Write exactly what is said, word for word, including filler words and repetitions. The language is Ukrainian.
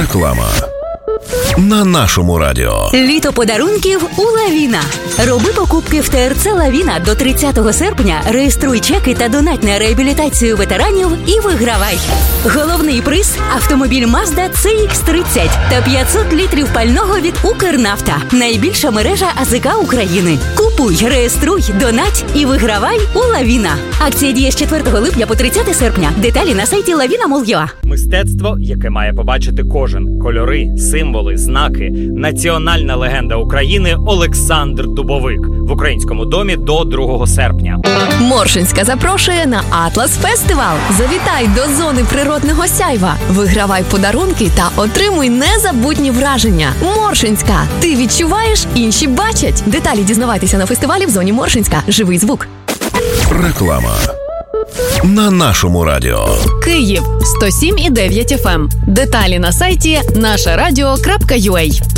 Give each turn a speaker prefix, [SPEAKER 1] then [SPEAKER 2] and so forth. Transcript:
[SPEAKER 1] Реклама на нашому радіо.
[SPEAKER 2] Літо подарунків у Лавіна. Роби покупки в ТРЦ Лавіна до тридцятого серпня, реєструй чеки та донать на реабілітацію ветеранів і вигравай. Головний приз – автомобіль Mazda Ц Ікс тридцять та п'ятсот літрів пального від Укрнафта. Найбільша мережа АЗК України. Купуй, реєструй, донать і вигравай у Лавіна. Акція діє з четвертого липня по тридцяте серпня. Деталі на сайті лавіна крапка мол крапка ю а.
[SPEAKER 3] Мистецтво, яке має побачити кожен. Кольори, символи, знаки. Національна легенда України Олександр Дубовик. В Українському домі до другого серпня.
[SPEAKER 4] Моршинська запрошує на Атлас Фестивал. Завітай до зони природного сяйва. Вигравай подарунки та отримуй незабутні враження. Моршинська. Ти відчуваєш, інші бачать. Деталі дізнавайтеся на фестивалі в зоні Моршинська. Живий звук.
[SPEAKER 1] Реклама на нашому радіо.
[SPEAKER 4] Київ сто сім і дев'ять еф ем. Деталі на сайті наша радіо крапка ю а.